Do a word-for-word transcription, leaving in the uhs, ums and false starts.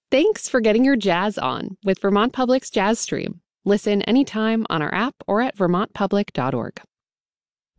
Thanks for getting your jazz on with Vermont Public's Jazz Stream. Listen anytime on our app or at vermont public dot org.